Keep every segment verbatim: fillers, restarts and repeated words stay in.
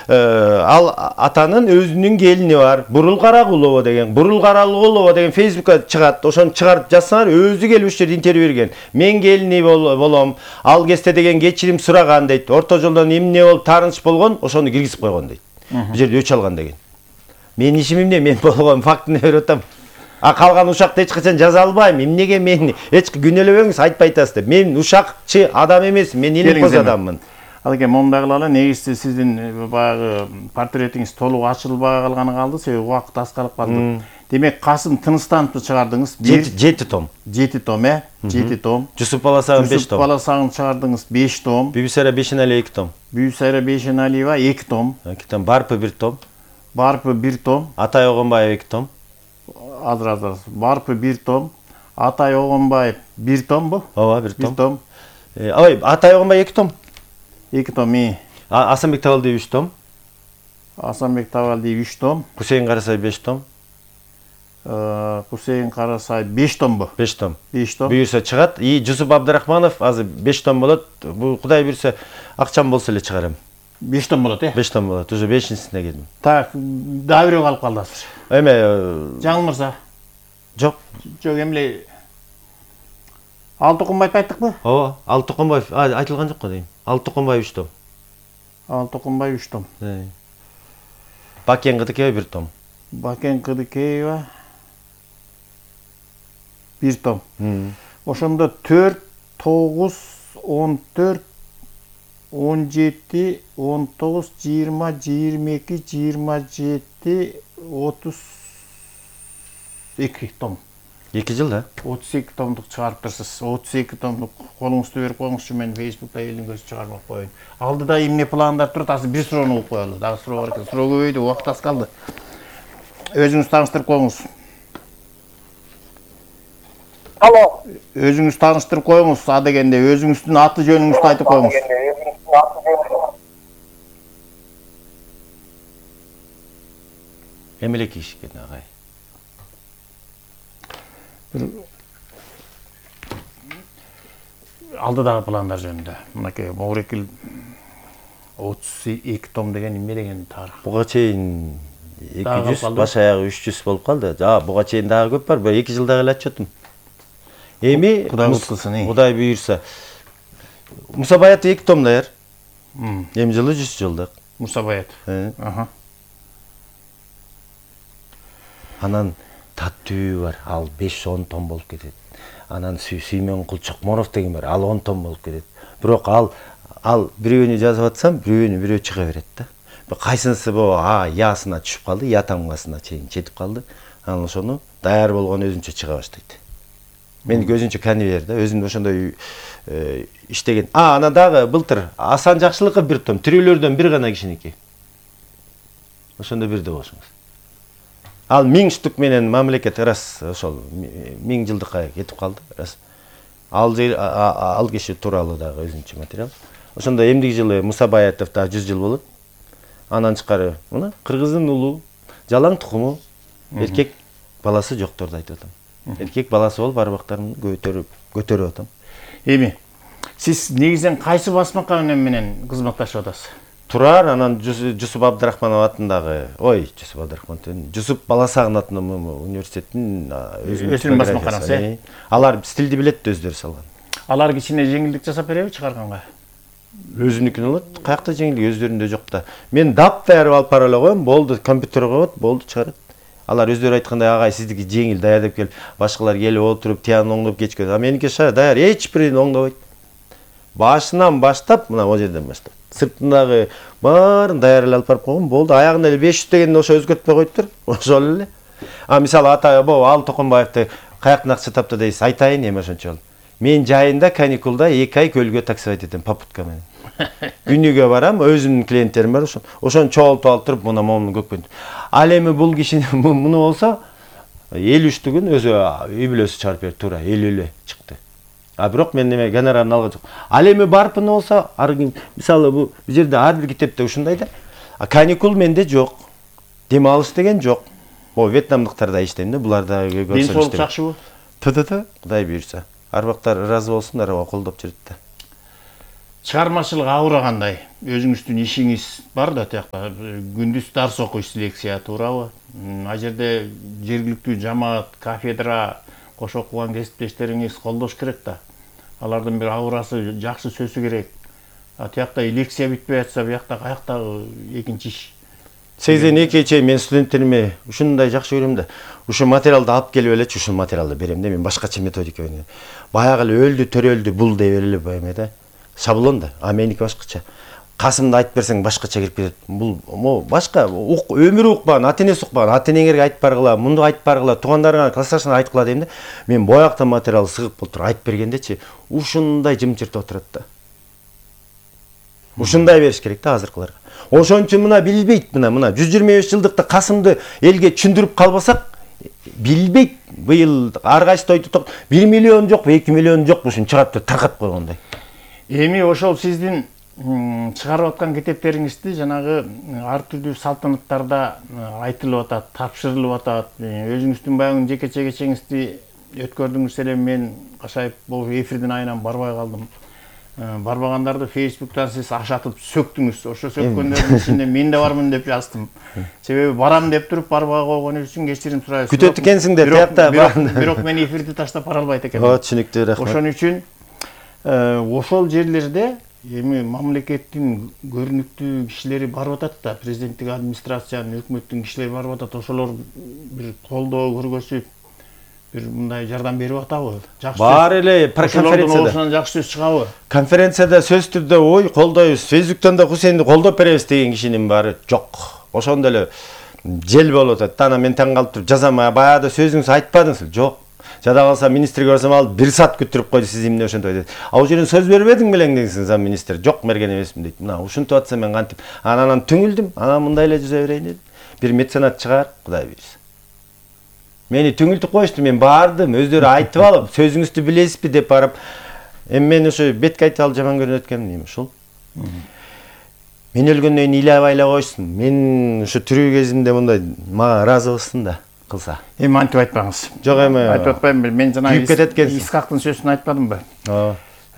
ал атанын өзүнүн келини бар. Бурул Карагулова деген. Бурул Карагулова деген Facebook'a чыгат. Ошону чыгарып жазсаңар, өзү келип ушул жерде интервью берген. Мен келини болом. Ал кезде деген кечирим сураган дейт. Орто жолдон эмне болуп таарынч болгон, ошону киргизип койгон дейт. Бул жерде өч алган деген. Мен ишим эмне? Мен болгон фактыны берип атам. А калган ушакты эч качан жаза албайм. Эмнеге мен эч күнөөлөбөңүз, айтпай атасыз деп. Мен ушакчы адам эмесмин. Мен илимпоз адаммын. Ал экен мондагылар негизи сиздин баягы портретиңиз толук ачылбай калганы калды, себеби убакыт аз калып калды. Демек Касым Тыныстановду чыгардыңыз. жети том. жети том, э? жети том. Жусуп Баласагын беш том. Жусуп Баласагын чыгардыңыз беш том. Бибисара Бешеналиева эки том. Бибисара Бешеналиева эки том. эки том. Барпы бир том. Барпы бир том. Атай Огонбаев эки том. Азыр азыр. Барпы бир том. Атай Огонбаев бир том бу? Ооба, бир том. бир том. Ой, Атай Огонбаев эки том. эки том, и. Асанбек Табалдиев үч том. Асанбек Табалдиев үч том. Кусейин Карасай беш том. Кусейин Карасай беш том бу? беш том. беш том. Буюрса чыгат. И Жусуп Абдрахманов азыр беш том болот. Бу Кудай буйрса акчам болсо эле чыгарам. беш том болот, э? беш том болот. Уже бешинчисине келдим. Так, дагы бирөө калып калды азыр. Эме Жаңылмырза. Жок. Жок, эмне Алтыкумбаев айттыкпы? Ооба, Алтыкумбаев айтылган жок го дейм. Алтыкумбаев үч том. Алтыкумбаев үч том. Бакен Кыдыкеева бир том. Бакен Кыдыкеева бир том. Ошондо төрт, тогуз, он төрт, он жети, он тогуз, жыйырма, жыйырма эки, жыйырма жети, отуз эки том. эки жыл да? отуз эки томдук чыгарып турсуз. отуз эки томдук колуңузду берип коюңузчу, мен Facebook'та элдин көзү чыгармак коеюн. Алдыда эмне пландар турат, азыр бир суроону угуп коелу. Дагы суроо бар экен. Суроо көбөйдү, убакыт аз калды. Өзүңүз тааныштырып коюңуз. Алло. Өзүңүз тааныштырып коюңуз, а дегенде өзүңүздүн аты жөнүңүздү айтып коюңуз. Эмеле кийиш экен агай. Алдыдагы пландар жөнүндө. Мынакей Моурекил отуз эки том деген эмне деген тарых? Буга чейин эки жүз, баш аягы үч жүз болуп калды. А, буга чейин дагы көп бар. Бир эки жылда эле ачытым. Эми Кудай уткулсын. Кудай буйрса. Муса Баят эки том даяр. Эми жылы жүз жылдык. Муса Баят. Аха. Анан Таттүү бар, ал беш он том болуп кетет. Анан Сүймөн Кулчокморов деген бар, ал он том болуп кетет. Бирок ал ал бирөөнү жазып атсам, бирөөнү бирөө чыга берет да. Кайсынысы бо а ясына түшүп калды, я тамгасына чейин жетип калды. Анан ошону даяр болгон өзүнчө чыга баштайт. Мен өзүнчө конвейер да, өзүм ошондой иштеген. А, анан дагы былтыр Асан Жакшылыков бир том, тирүүлөрдөн бир гана кишиники. Ошондо бирде болушуңуз. Ал миң штук менен мамлекет раз ошол миң жылдыкка кетип калды. Раз. Ал ал киши тууралуу дагы өзүнчө материал. Ошондо эмдиги жылы Муса Баятов да жүз жыл болот. Анан чыкары, мына кыргыздын улуу, жалаң тукуму, эркек баласы жокторду айтып атам. Эркек баласы болуп барбактарын көтөрүп, көтөрүп атам. Эми, сиз негизинен кайсы басмакка менен кызматташып атасыз? Турар, анан Жусуп Абдрахманов атындагы, ой, Жусуп Абдрахманов, Жусуп Баласагын атындагы университеттин өзүнүн басмакчасы. Алар стилди билет, өздөрү салган. Алар кичине жеңилдик жасап береби чыгарганга? Өзүнүкүн алат, каякта жеңилдик өздөрүндө жок да. Мен дап даярып алып бара эле коем, болду, компьютерге коет, болду чыгарат. Алар өздөрү айткандай, агай сиздики жеңил даярдап келип, башкалар келип отуруп, тиян оңдоп кечкен. А меники ша даяр, эч бирин оңдобойт. Башынан баштап, мына о жерден баштап. Сыртындагы баарын даярып алып барып койгон, болду. Аягында эле беш жүз дегенде ошо өзгөртпөй коюптур. Ошол эле. А мисалы Атай Бо ал Токонбаевди каяктан акча тапты дейсиз, айтайын эми ошончол. Мен жайында каникулда эки ай көлгө таксовать этем попутка менен. Күнүгө барам, өзүмдүн клиенттерим бар ошон. Ошону чогултуп алып туруп, мына момун көкпөн. Ал эми бул кишини муну болсо элүү үчтүгүн өзү үй бүлөсү чыгарып берди, туура элүү эле чыкты. А бирок мен неме гонорарын алган жок. Ал эми барпыны болсо, мисалы бу жерде ар бир китепте ушундай да. А каникул менде жок. Дем алыш деген жок. О, вьетнамдыктарда иштейм да, булар да көрсөтүштү. Ден соолук жакшыбы? Та-та-та, Кудай буйрса. Арбактар ыраазы болсундар, колдоп жүрөт да. Чыгармачылык абурагандай. Өзүңүздүн ишиңиз бар да тиякта. Күндүз дарс окуйсуз, лекция, туурабы? Ал жерде жергиликтүү жамаат, кафедра, кош окуган кесиптештериңиз колдош керек да. Алардын бир аурасы жакшы сөзү керек. А тиякта лекция бүтпөй атса, биякта каяктагы экинчи иш. сексен экиге чейин мен студенттериме ушундай жакшы көрөм да. Ушул материалды алып келип элечи, ушул материалды берем да. Мен башкача методика менен. Баягы эле өлдү, төрөлдү, бул дей берели эме да. Шаблон да. А меники башкача. Касымды айтып берсең башкача кирип кетет. Бул мо башка өмүр укпаган, ата-энеси укпаган, ата-энеңерге айтып баргыла, мунду айтып баргыла, туугандарыңа, классташыңа айткыла дейм да. Мен боякта материал сыгып болуп туруп айтып бергендечи, ушундай жымчыртып отурат да. Ушундай бериш керек да азыркыларга. Ошон үчүн мына билбейт, мына мына жүз жыйырма беш жылдыкта Касымды элге түшүндүрүп калбасак, билбейт. Быйыл ар кайсы тойду бир миллион жок, эки миллион жок, ушун чыгарып таркап койгондой. Эми ошол сиздин чыгарып аткан китептериңизди жанагы ар түрдүү салтанаттарда айтылып атат, тапшырылып атат. Өзүңүздүн баягы жеке чегечеңизди өткөрдүңүз эле, мен кашайып бул эфирдин айынан барбай калдым. Барбагандарды Facebooктан сиз ашатып сөктүңүз. Ошо сөккөндөрдүн ичинде мен да бармын деп жаздым. Себеби барам деп туруп барбай койгон үчүн кечирим сурайм. Күтөт экенсиң деп тиякта. Бирок мен эфирди таштап бара албайт экенмин. О, түшүнүктүү, рахмат. Ошон үчүн ошол жерлерде эми мамлекеттин көрүнүктүү кишилери барып атат да, президенттик администрациянын, өкмөттүн кишилери барып атат. Ошолор бир колдоо көргөзүп, бир мындай жардам берип атабы? Жакшы. Бар эле конференцияда. Ошондон жакшы сөз чыгабы? Конференцияда сөз түрдө ой колдойбуз, Фейсбуктан да Хусейнди колдоп беребиз деген кишинин баары жок. Ошондо эле жел болуп атат. Ана мен таң калып туруп жазам, баягы сөзүңүз айтпадыңыз. Жок. Жада калса министрге барсам ал бир саат күттүрүп койду, сиз эмне ошентип дейт. А ошол жерден сөз бербедиң белең дегенсиң, зам министр. Жок, берген эмесмин дейт. Мына ушинтип атса мен кантип анан түңүлдүм. Анан мындай эле жүзө берейин дедим. Бир меценат чыгар, Кудай буйрса. Мени түңүлтүп коюшту, мен бардым, өздөрү айтып алып, сөзүңүздү билесизби деп барып. Эми мен ошо бетке айтып алып жаман көрүнөт экенмин, эми ушул. Мен өлгөндөн кийин ыйлап айла койсун. Мен ошо тирүү кезимде мындай мага ыраазы болсун да кылса. Эми антип айтпаңыз. Жок, эми айтып атпайм, мен жана Исхактын сөзүн айтпадымбы? Ооба.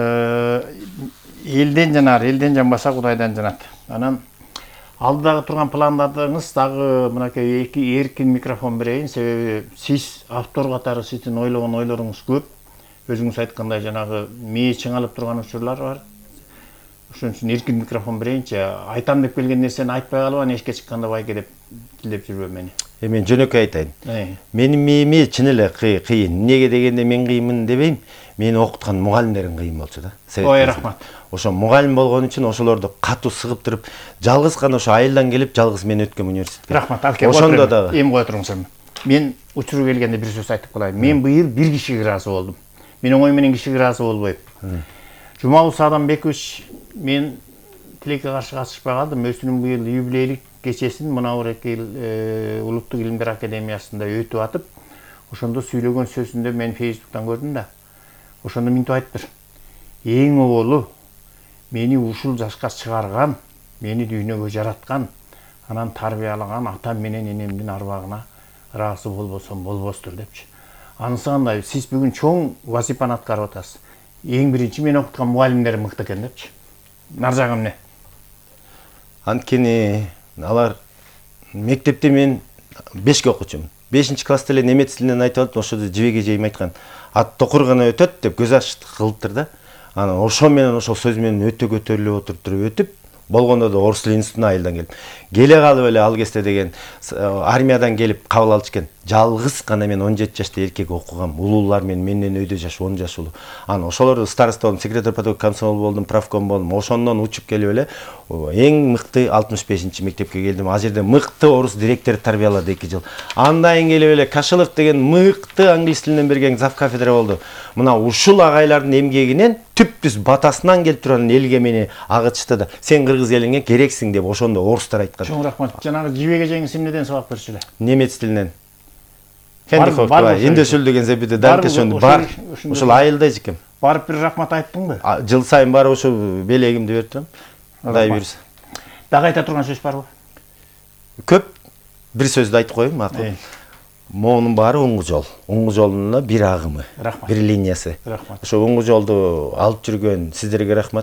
Элден жанар, элден жанбаса Кудайдан жанат. Анан алдыдагы турган пландарыңыз дагы мынакей эки эркин микрофон берейин, себеби сиз автор катары сиздин ойлогон ойлоруңуз көп. Өзүңүз айткандай жанагы мээ чыңалып турган учурлар бар. Ошон үчүн эркин микрофон берейинчи. Айтам деп келген нерсени айтпай калып, эшикке чыкканда байке деп тилеп жүрбөм мени. Эми мен жөнөкөй айтайын. Менин мээме чын эле кыйын. Эмнеге дегенде мен кыйынмын дебейм. Мени окуткан мугалимдерим кыйын болчу да. Ой, рахмат. Ошо мугалим болгон үчүн ошолорду катуу сыгып туруп, жалгыз гана ошо айылдан келип, жалгыз мен өткөм университетке. Рахмат, алке. Ошондо да эми кое туруңуз эми. Мен учуру келгенде бир сөз айтып калайын. Мен быйыл бир кишиге ыраазы болдум. Мен оңой менен кишиге ыраазы болбойм. Жумабул Адамбекович, мен тилекке каршы катышпай калдым. Өзүнүн быйыл юбилейлик кечесин мына Орекил Улуттук илимдер академиясында өтүп атып, ошондо сүйлөгөн сөзүндө мен Фейсбуктан көрдүм да. Ошондо минтип айтыптыр. Эң оболу мени ушул жашка чыгарган, мени дүйнөгө жараткан, анан тарбиялаган атам менен энемдин арбагына ыраазы болбосом болбостур депчи. Анысы кандай? Сиз бүгүн чоң вазифаны аткарып атасыз. Эң биринчи мен окуткан мугалимдерим мыкты экен депчи. Нар жагы эмне? Анткени алар мектепте мен бешке окуучумун. бешинчи класста эле немец тилинен айтып атып, ошо жибек эжейим айткан. Ат токур гана өтөт деп көз ачык кылыптыр да. Анан ошо менен ошол сөз менен өтө көтөрүлүп отуруп туруп өтүп, болгондо да орус тил институтуна айылдан келип. Келе калып эле ал кезде деген армиядан келип кабыл алчу экен. Жалгыз гана мен он жети жашта эркек окугам. Улуулар менен менден өйдө жаш он жаш улуу. Анан ошолорду староста болдум, секретарь поток комсомол болдум, правком болдум. Ошондон учуп келип эле эң мыкты алтымыш бешинчи мектепке келдим. Ал жерде мыкты орус директор тарбиялады эки жыл. Андан кийин келип эле Кашылов деген мыкты англис тилинен берген зав кафедра болду. Мына ушул агайлардын эмгегинен түппүз батасынан келип турган элге мени агытышты да. Сен кыргыз элиңе керексиң деп ошондо орустар айткан. Чоң рахмат. Жанагы жибек эжеңиз эмнеден сабак берчү эле? Немец тилинен. Хендихофт бар, индешүл деген себеде даркешон бар. Ошол айылда эжекем. Барып бир рахмат айттыңбы? Жыл сайын барып ошо белегимди берип турам. Кудай буйрса. Дагы айта турган сөз барбы? Көп. Бир сөздү айтып коеюн, макул. Моунун баары оңгу жол. Оңгу жолдун бир агымы, бир линиясы. Рахмат. Ошо оңгу жолду алып жүргөн сиздерге рахмат.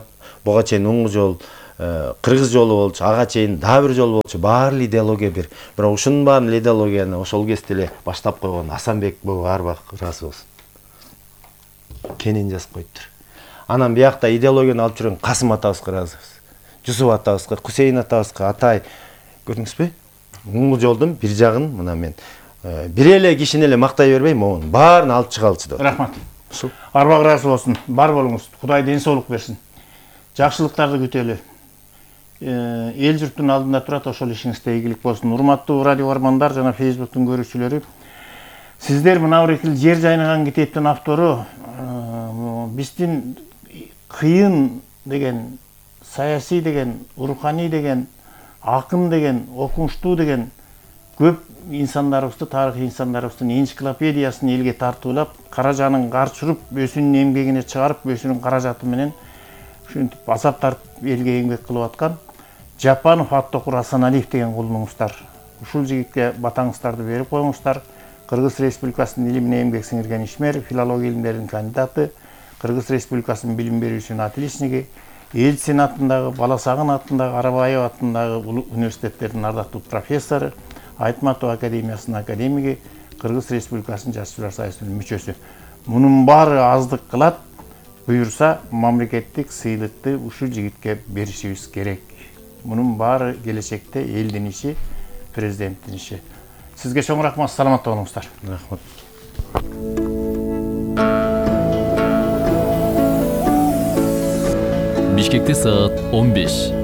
буга чейин уңгу жол, кыргыз жолу болчу, ага чейин дагы бир жол болчу. Баары идеология бир. Бирок ушунун баарын идеологияны ошол кезде эле баштап койгон Асанбек буга арбак ыраазы болсун. Кенен жазып коюптур. Анан биякта идеологияны алып жүргөн Касым атабызга ыраазыбыз. Жусуп атабызга, Кусейин атабызга, Атай. Көрдүңүзбү? Уңгу жолдун бир жагын мына мен бир эле кишини эле мактай бербейм, могун баарын алып чыгалчы деп. Рахмат. Арбак ыраазы болсун. Бар болуңуз. Кудай ден соолук берсин. Жакшылыктарды күтөлү. Эл журттун алдында турат, ошол ишиңизде ийгилик болсун. Урматтуу радио бармандар жана Facebooктун көрүүчүлөрү, сиздер мына бир жер жайнаган китептин автору, биздин кыйын деген, саясий деген, руханий деген, акын деген, окумуштуу деген көп инсандарыбызды, тарыхый инсандарыбыздын энциклопедиясын элге тартуулап, каражанын карчырып, өзүнүн эмгегине чыгарып, өзүнүн каражаты менен ушинтип азап тартып элге эмгек кылып аткан Жапанов Аттокур Асаналиев деген кулуңуздар. Ушул жигитке батаңыздарды берип коюңуздар. Кыргыз Республикасынын илимине эмгек сиңирген ишмер, филология илимдеринин кандидаты, Кыргыз Республикасынын билим берүүчүнүн отличниги, Элчин атындагы, Баласагын атындагы, Арабаев атындагы университеттердин ардактуу профессору, Айтматов академиясынын академиги, Кыргыз Республикасынын Жашчылар союзунун мүчөсү. Мунун баары аздык кылат. Буюрса, мамлекеттик сыйлыкты ушул жигитке беришибиз керек. Мунун баары келечекте элдин иши, президенттин иши. Сизге чоң рахмат, саламатта болуңуздар. Рахмат. Бишкекте саат он беш.